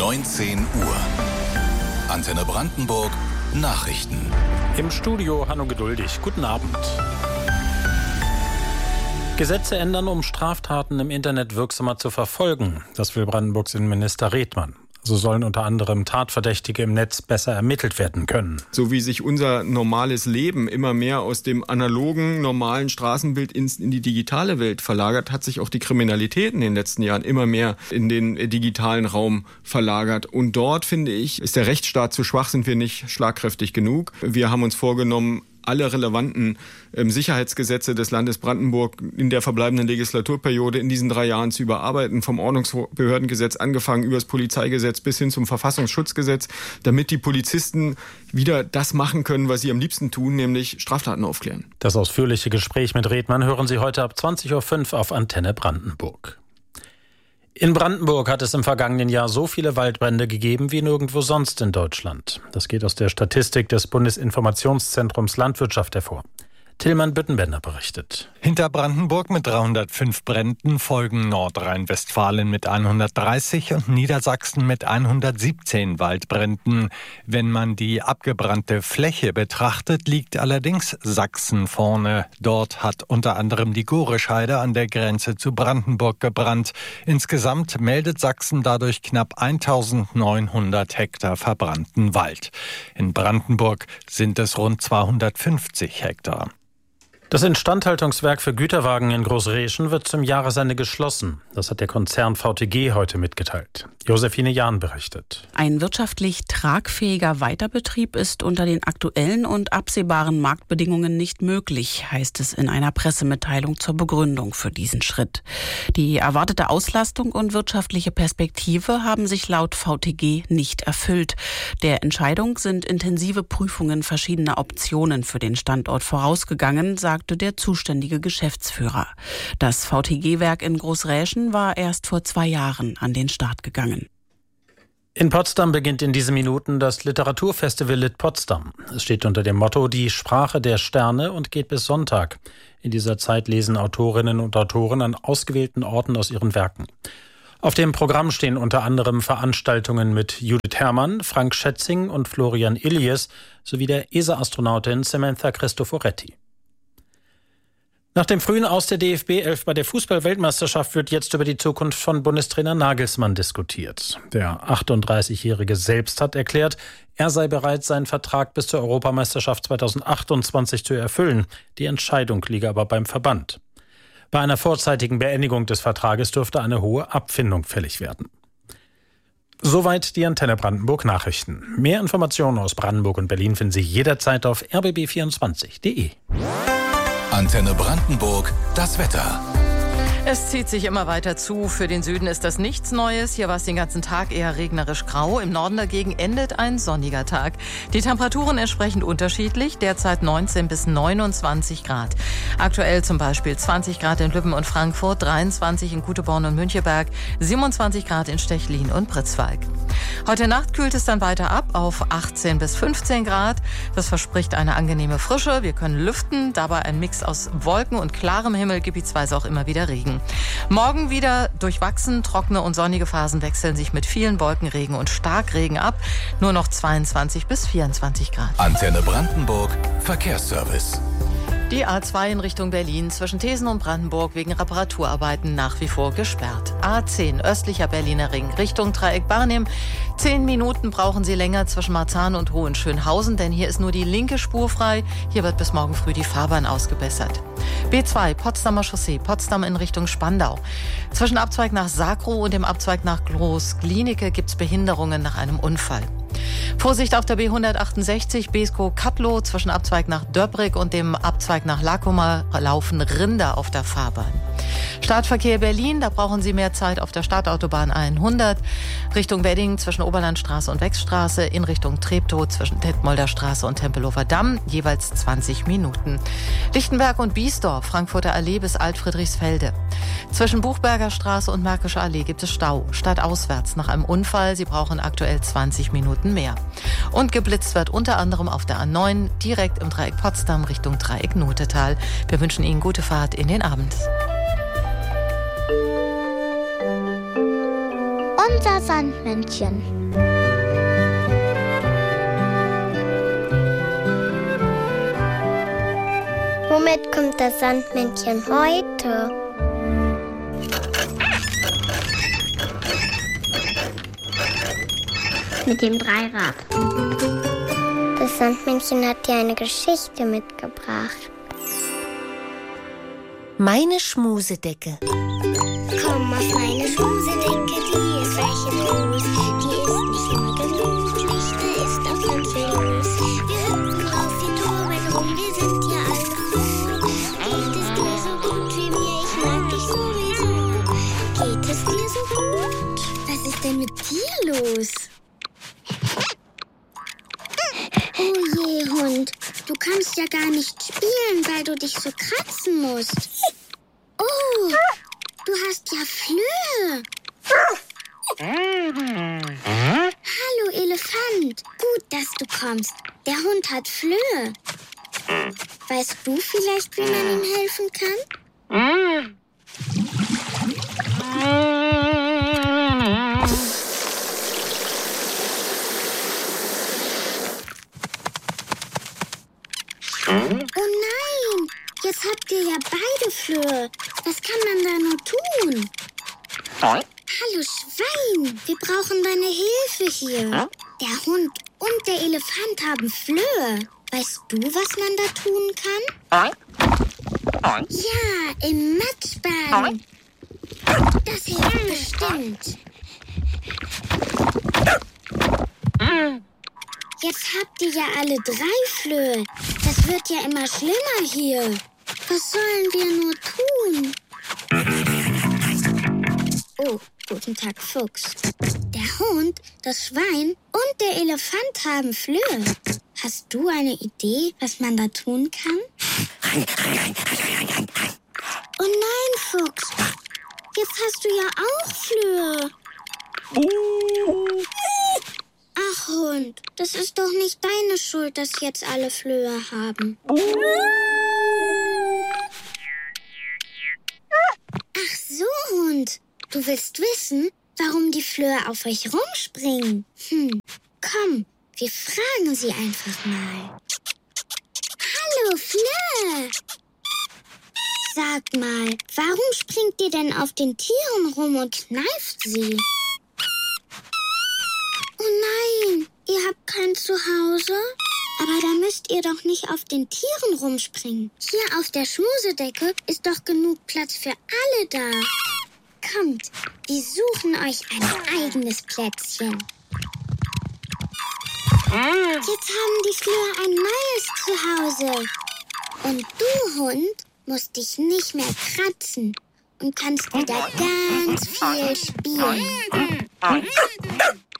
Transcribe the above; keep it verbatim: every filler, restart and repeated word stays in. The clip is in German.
neunzehn Uhr. Antenne Brandenburg Nachrichten. Im Studio Hanno Geduldig. Guten Abend. Gesetze ändern, um Straftaten im Internet wirksamer zu verfolgen. Das will Brandenburgs Innenminister Redmann. So sollen unter anderem Tatverdächtige im Netz besser ermittelt werden können. So wie sich unser normales Leben immer mehr aus dem analogen, normalen Straßenbild in, in die digitale Welt verlagert, hat sich auch die Kriminalität in den letzten Jahren immer mehr in den digitalen Raum verlagert. Und dort, finde ich, ist der Rechtsstaat zu schwach, sind wir nicht schlagkräftig genug. Wir haben uns vorgenommen, alle relevanten ähm, Sicherheitsgesetze des Landes Brandenburg in der verbleibenden Legislaturperiode in diesen drei Jahren zu überarbeiten, vom Ordnungsbehördengesetz angefangen über das Polizeigesetz bis hin zum Verfassungsschutzgesetz, damit die Polizisten wieder das machen können, was sie am liebsten tun, nämlich Straftaten aufklären. Das ausführliche Gespräch mit Redmann hören Sie heute ab zwanzig Uhr fünf auf Antenne Brandenburg. In Brandenburg hat es im vergangenen Jahr so viele Waldbrände gegeben wie nirgendwo sonst in Deutschland. Das geht aus der Statistik des Bundesinformationszentrums Landwirtschaft hervor. Tillmann Büttenbender berichtet. Hinter Brandenburg mit dreihundertfünf Bränden folgen Nordrhein-Westfalen mit hundertdreißig und Niedersachsen mit hundertsiebzehn Waldbränden. Wenn man die abgebrannte Fläche betrachtet, liegt allerdings Sachsen vorne. Dort hat unter anderem die Gorescheide an der Grenze zu Brandenburg gebrannt. Insgesamt meldet Sachsen dadurch knapp eintausendneunhundert Hektar verbrannten Wald. In Brandenburg sind es rund zweihundertfünfzig Hektar. Das Instandhaltungswerk für Güterwagen in Großreschen wird zum Jahresende geschlossen. Das hat der Konzern V T G heute mitgeteilt. Josephine Jahn berichtet. Ein wirtschaftlich tragfähiger Weiterbetrieb ist unter den aktuellen und absehbaren Marktbedingungen nicht möglich, heißt es in einer Pressemitteilung zur Begründung für diesen Schritt. Die erwartete Auslastung und wirtschaftliche Perspektive haben sich laut V T G nicht erfüllt. Der Entscheidung sind intensive Prüfungen verschiedener Optionen für den Standort vorausgegangen, sagt der zuständige Geschäftsführer. Das V T G-Werk in Großräschen war erst vor zwei Jahren an den Start gegangen. In Potsdam beginnt in diesen Minuten das Literaturfestival Lit Potsdam. Es steht unter dem Motto Die Sprache der Sterne und geht bis Sonntag. In dieser Zeit lesen Autorinnen und Autoren an ausgewählten Orten aus ihren Werken. Auf dem Programm stehen unter anderem Veranstaltungen mit Judith Herrmann, Frank Schätzing und Florian Illies sowie der E S A-Astronautin Samantha Cristoforetti. Nach dem frühen Aus der D F B elf bei der Fußball-Weltmeisterschaft wird jetzt über die Zukunft von Bundestrainer Nagelsmann diskutiert. Der achtunddreißigjährige selbst hat erklärt, er sei bereit, seinen Vertrag bis zur Europameisterschaft zweitausendachtundzwanzig zu erfüllen. Die Entscheidung liege aber beim Verband. Bei einer vorzeitigen Beendigung des Vertrages dürfte eine hohe Abfindung fällig werden. Soweit die Antenne Brandenburg Nachrichten. Mehr Informationen aus Brandenburg und Berlin finden Sie jederzeit auf r b b vierundzwanzig punkt d e. Antenne Brandenburg, das Wetter. Es zieht sich immer weiter zu. Für den Süden ist das nichts Neues. Hier war es den ganzen Tag eher regnerisch grau. Im Norden dagegen endet ein sonniger Tag. Die Temperaturen entsprechend unterschiedlich. Derzeit neunzehn bis neunundzwanzig Grad. Aktuell zum Beispiel zwanzig Grad in Lübben und Frankfurt, dreiundzwanzig in Güteborn und Müncheberg, siebenundzwanzig Grad in Stechlin und Pritzwalk. Heute Nacht kühlt es dann weiter ab auf achtzehn bis fünfzehn Grad. Das verspricht eine angenehme Frische. Wir können lüften. Dabei ein Mix aus Wolken und klarem Himmel, gebietsweise auch immer wieder Regen. Morgen wieder durchwachsen, trockene und sonnige Phasen wechseln sich mit vielen Wolkenregen und Starkregen ab. Nur noch zweiundzwanzig bis vierundzwanzig Grad. Antenne Brandenburg, Verkehrsservice. Die A zwei in Richtung Berlin zwischen Thesen und Brandenburg wegen Reparaturarbeiten nach wie vor gesperrt. A zehn östlicher Berliner Ring Richtung Dreieck Barnim. Zehn Minuten brauchen Sie länger zwischen Marzahn und Hohenschönhausen, denn hier ist nur die linke Spur frei. Hier wird bis morgen früh die Fahrbahn ausgebessert. B zwei Potsdamer Chaussee, Potsdam in Richtung Spandau. Zwischen Abzweig nach Sakrow und dem Abzweig nach Groß-Glienicke gibt es Behinderungen nach einem Unfall. Vorsicht auf der B hundertachtundsechzig Beeskow-Kattlow zwischen Abzweig nach Döbrig und dem Abzweig nach Lacuma laufen Rinder auf der Fahrbahn. Startverkehr Berlin, da brauchen Sie mehr Zeit auf der Stadtautobahn hundert. Richtung Wedding zwischen Oberlandstraße und Wechstraße, in Richtung Treptow zwischen Detmolder Straße und Tempelhofer Damm, jeweils zwanzig Minuten. Lichtenberg und Biesdorf, Frankfurter Allee bis Altfriedrichsfelde. Zwischen Buchberger Straße und Märkischer Allee gibt es Stau, stadtauswärts nach einem Unfall. Sie brauchen aktuell zwanzig Minuten mehr. Und geblitzt wird unter anderem auf der A neun, direkt im Dreieck Potsdam Richtung Dreieck Notetal. Wir wünschen Ihnen gute Fahrt in den Abend. unser Sandmännchen. Womit kommt das Sandmännchen heute? Mit dem Dreirad. Das Sandmännchen hat dir eine Geschichte mitgebracht. Meine Schmusedecke. Komm auf meine Schmusedecke, die ist welche los. Die ist nicht immer gemütlich, da ist auch ganz viel los. Wir hüpfen drauf, wir toben rum, wir sind ja alle froh. Geht es dir so gut wie mir, ich mag dich sowieso. Geht es dir so gut? Was ist denn mit dir los? Oh je, Hund, du kannst ja gar nicht spielen, weil du dich so kratzen musst. Oh, du hast ja Flöhe. Hallo, Elefant. Gut, dass du kommst. Der Hund hat Flöhe. Weißt du vielleicht, wie man ihm helfen kann? Oh nein, jetzt habt ihr ja beide Flöhe. Was kann man da nur tun? Hallo Schwein, wir brauchen deine Hilfe hier. Der Hund und der Elefant haben Flöhe. Weißt du, was man da tun kann? Ja, im Matschbaden. Das hilft bestimmt. Jetzt habt ihr ja alle drei Flöhe. Das wird ja immer schlimmer hier. Was sollen wir nur tun? Oh, guten Tag, Fuchs. Der Hund, das Schwein und der Elefant haben Flöhe. Hast du eine Idee, was man da tun kann? Oh nein, Fuchs. Jetzt hast du ja auch Flöhe. Ach, Hund, das ist doch nicht deine Schuld, dass jetzt alle Flöhe haben. Ach so, Hund. Du willst wissen, warum die Flöhe auf euch rumspringen? Hm, komm, wir fragen sie einfach mal. Hallo, Flöhe. Sag mal, warum springt ihr denn auf den Tieren rum und kneift sie? Oh nein, ihr habt kein Zuhause? Aber da müsst ihr doch nicht auf den Tieren rumspringen. Hier auf der Schmusedecke ist doch genug Platz für alle da. Kommt, wir suchen euch ein eigenes Plätzchen. Jetzt haben die Flöhe ein neues Zuhause. Und du, Hund, musst dich nicht mehr kratzen und kannst wieder ganz viel spielen.